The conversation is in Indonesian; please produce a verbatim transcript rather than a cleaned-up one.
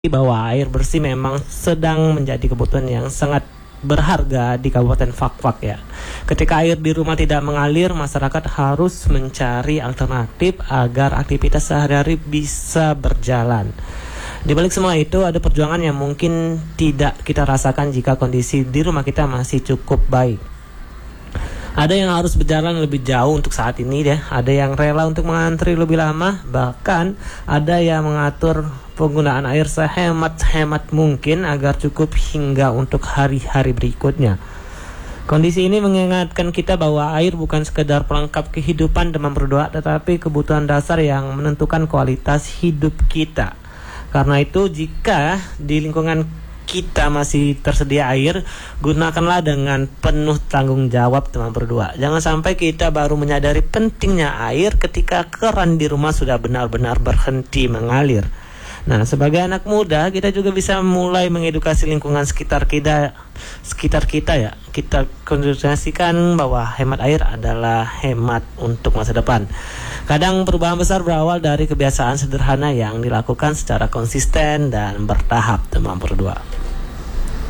Bahwa air bersih memang sedang menjadi kebutuhan yang sangat berharga di Kabupaten Fakfak ya. Ketika air di rumah tidak mengalir, masyarakat harus mencari alternatif agar aktivitas sehari-hari bisa berjalan. Di balik semua itu ada perjuangan yang mungkin tidak kita rasakan jika kondisi di rumah kita masih cukup baik. Ada yang harus berjalan lebih jauh untuk saat ini deh. Ada yang rela untuk mengantri lebih lama. Bahkan ada yang mengatur penggunaan air sehemat-hemat mungkin agar cukup hingga untuk hari-hari berikutnya. Kondisi ini mengingatkan kita bahwa air bukan sekedar pelengkap kehidupan demam berdoa, tetapi kebutuhan dasar yang menentukan kualitas hidup kita. Karena itu jika di lingkungan kita masih tersedia air, gunakanlah dengan penuh tanggung jawab teman berdua. Jangan sampai kita baru menyadari pentingnya air ketika keran di rumah sudah benar-benar berhenti mengalir. Nah, sebagai anak muda kita juga bisa mulai mengedukasi lingkungan sekitar kita, sekitar kita ya. Kita konsentrasikan bahwa hemat air adalah hemat untuk masa depan. Kadang perubahan besar berawal dari kebiasaan sederhana yang dilakukan secara konsisten dan bertahap teman berdua.